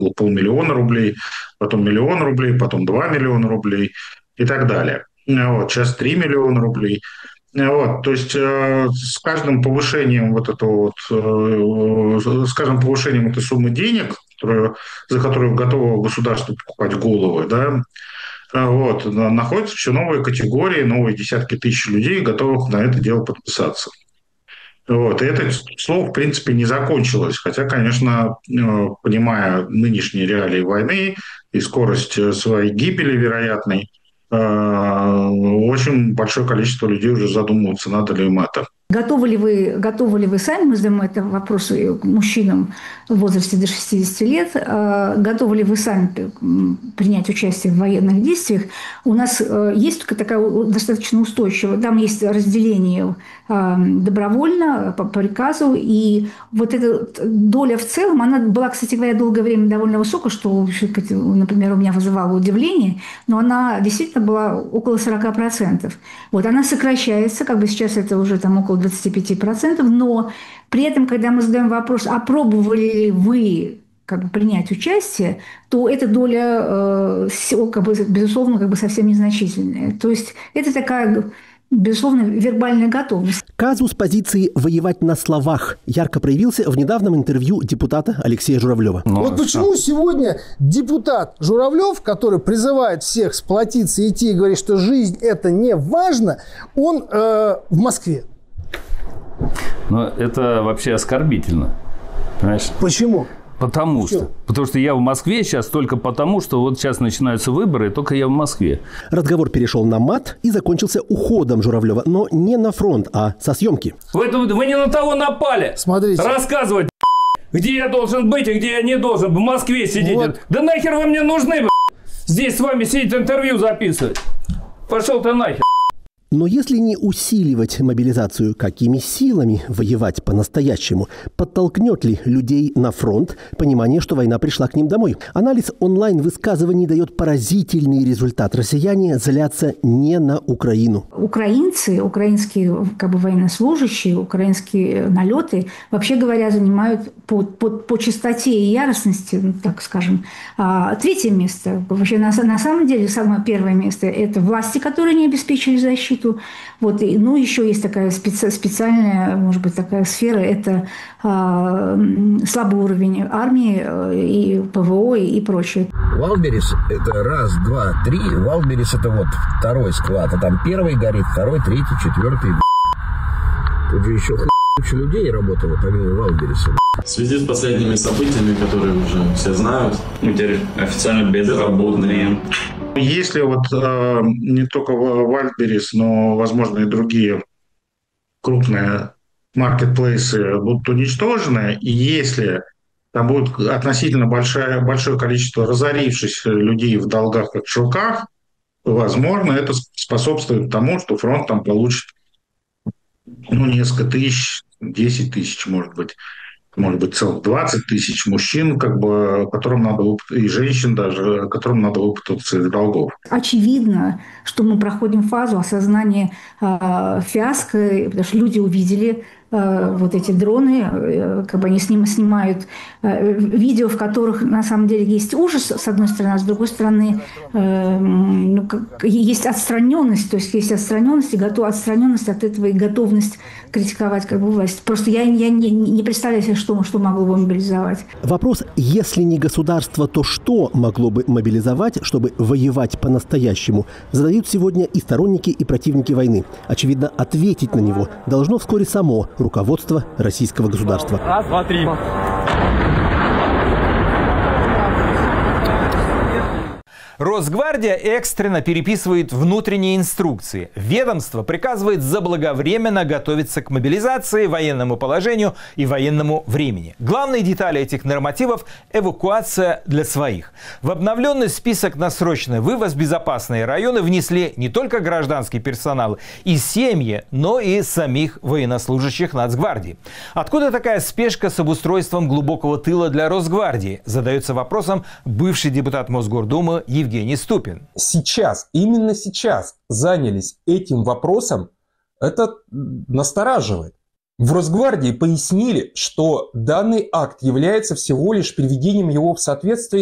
было 500 000 рублей, потом 1 000 000 рублей, потом 2 миллиона рублей и так далее. Вот, сейчас 3 миллиона рублей. Вот, то есть с каждым повышением с каждым повышением этой суммы денег, за которую готово государство покупать головы, да, вот, находятся все новые категории, новые десятки тысяч людей, готовых на это дело подписаться. Вот, и это слово, в принципе, не закончилось. Хотя, конечно, понимая нынешние реалии войны и скорость своей гибели вероятной, очень большое количество людей уже задумываются, надо ли им это. Готовы ли вы сами, мы задаем это вопрос мужчинам в возрасте до 60 лет, готовы ли вы сами принять участие в военных действиях? У нас есть такая достаточно устойчивая, там есть разделение добровольно, по приказу, и вот эта доля в целом, она была, кстати говоря, долгое время довольно высокая, что, например, у меня вызывало удивление, но она действительно была около 40%. Вот она сокращается, как бы сейчас это уже там около 25%, но при этом, когда мы задаем вопрос, а пробовали ли вы принять участие, то эта доля, безусловно, совсем незначительная. То есть это такая, безусловно, вербальная готовность. Казус позиции «воевать на словах» ярко проявился в недавнем интервью депутата Алексея Журавлева. Вот почему сегодня депутат Журавлев, который призывает всех сплотиться, идти и говорит, что жизнь – это не важно, он в Москве. Но это вообще оскорбительно. Понимаешь? Почему? Потому что я в Москве сейчас только потому, что вот сейчас начинаются выборы, и только я в Москве. Разговор перешел на мат и закончился уходом Журавлева, но не на фронт, а со съемки. Вы не на того напали. Смотрите. Рассказывать, где я должен быть и где я не должен. В Москве сидеть. Вот. Да нахер вы мне нужны, здесь с вами сидеть, интервью записывать. Пошел ты нахер. Но если не усиливать мобилизацию, какими силами воевать по-настоящему? Подтолкнет ли людей на фронт понимание, что война пришла к ним домой? Анализ онлайн-высказываний дает поразительный результат. Россияне злятся не на Украину. Украинцы, украинские военнослужащие, украинские налеты, вообще говоря, занимают по частоте и яростности, так скажем, третье место. Вообще, на самом деле, самое первое место – это власти, которые не обеспечили защиту. Вот, еще есть такая специальная, может быть, такая сфера, это слабый уровень армии и ПВО и прочее. Валберес – это раз, два, три. Валберес – это вот второй склад, а там первый горит, второй, третий, четвертый. Тут же еще куча людей работало помимо Валбереса. В связи с последними событиями, которые уже все знают, мы теперь официально безработные. Если не только Wildberries, но, возможно, и другие крупные маркетплейсы будут уничтожены, и если там будет относительно большое количество разорившихся людей в долгах и в шелках, то, возможно, это способствует тому, что фронт там получит несколько тысяч, 10 тысяч, может быть, целых 20 тысяч мужчин, которым надо и женщин даже, которым надо выпутаться из долгов. Очевидно, что мы проходим фазу осознания фиаско, потому что люди увидели вот эти дроны, они снимают видео, в которых на самом деле есть ужас, с одной стороны, а с другой стороны есть отстраненность, то есть есть отстраненность от этого и готовность критиковать власть. Просто я не представляю себе, что могло бы мобилизовать. Вопрос, если не государство, то что могло бы мобилизовать, чтобы воевать по-настоящему, задают сегодня и сторонники, и противники войны. Очевидно, ответить на него должно вскоре само руководство российского государства. Раз, два, три. Росгвардия экстренно переписывает внутренние инструкции. Ведомство приказывает заблаговременно готовиться к мобилизации, военному положению и военному времени. Главные детали этих нормативов – эвакуация для своих. В обновленный список на срочный вывоз в безопасные районы внесли не только гражданский персонал и семьи, но и самих военнослужащих Нацгвардии. Откуда такая спешка с обустройством глубокого тыла для Росгвардии? Задается вопросом бывший депутат Мосгордумы Евгений Ступин. Именно сейчас занялись этим вопросом, это настораживает. В Росгвардии пояснили, что данный акт является всего лишь приведением его в соответствие